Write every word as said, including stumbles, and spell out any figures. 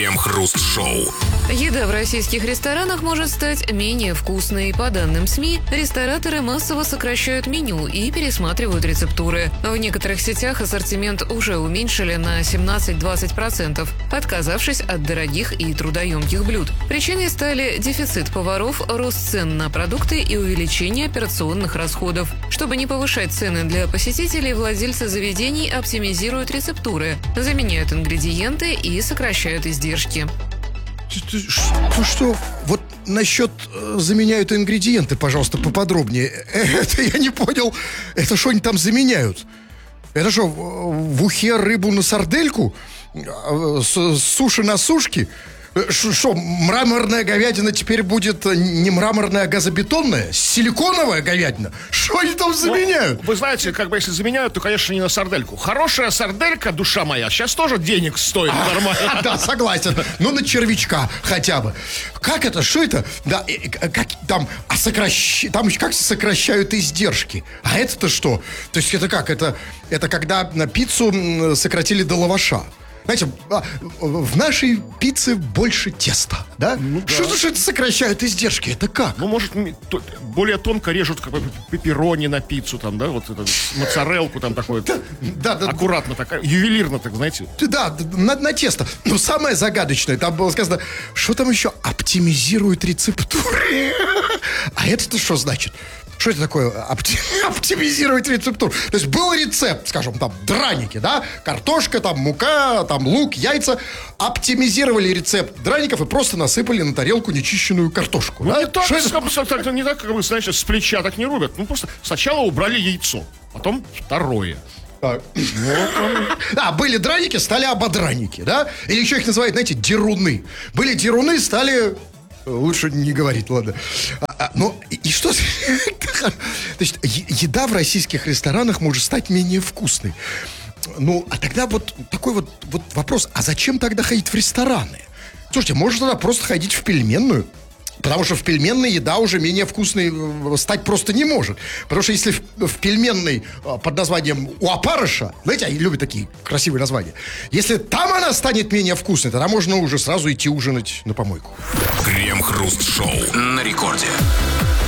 Крем-хруст-шоу. Еда в российских ресторанах может стать менее вкусной. По данным СМИ, рестораторы массово сокращают меню и пересматривают рецептуры. В некоторых сетях ассортимент уже уменьшили на семнадцать-двадцать процентов, отказавшись от дорогих и трудоемких блюд. Причиной стали дефицит поваров, рост цен на продукты и увеличение операционных расходов. Чтобы не повышать цены для посетителей, владельцы заведений оптимизируют рецептуры, заменяют ингредиенты и сокращают издержки. Что, что? Вот насчет э, заменяют ингредиенты, пожалуйста, поподробнее. Это я не понял. Это что они там заменяют? Это что, в ухе рыбу на сардельку? С, суши на сушки? Что, мраморная говядина теперь будет не мраморная, а газобетонная? Силиконовая говядина? Что они там заменяют? Ну, вы знаете, как бы если заменяют, то, конечно, не на сардельку. Хорошая сарделька, душа моя, сейчас тоже денег стоит а, нормально. Да, согласен. Ну, на червячка хотя бы. Как это? Что это? Да, как там, а сокращ... там как сокращают издержки? А это-то что? То есть это как? Это, это когда на пиццу сократили до лаваша. Знаете, в нашей пицце больше теста, да? Ну, да. Что же это сокращают издержки? Это как? Ну, может, более тонко режут как бы пепперони на пиццу, там, да? Вот это, моцарелку там такое. Да, да, да. Аккуратно так, ювелирно так, знаете. Да, на, на тесто. Но самое загадочное, там было сказано, что там еще оптимизируют рецептуры. А это-то что значит? Что это такое опти... оптимизировать рецептуру? То есть был рецепт, скажем, там, драники, да? Картошка, там, мука, там, лук, яйца. Оптимизировали рецепт драников и просто насыпали на тарелку нечищенную картошку. Ну, да? не так, это? так, не так, как вы знаете, с плеча так не рубят. Ну, просто сначала убрали яйцо, потом второе. Так. А, были драники, стали ободраники, да? Или еще их называют, знаете, деруны. Были деруны, стали... Лучше не говорить, ладно. А, а, ну, и, и что? Значит, еда в российских ресторанах может стать менее вкусной. Ну, а тогда вот такой вот, вот вопрос, а зачем тогда ходить в рестораны? Слушайте, можно тогда просто ходить в пельменную. Потому что в пельменной еда уже менее вкусной стать просто не может. Потому что если в, в пельменной под названием у опарыша, знаете, они любят такие красивые названия, если там она станет менее вкусной, тогда можно уже сразу идти ужинать на помойку. Крем-хруст-шоу на рекорде.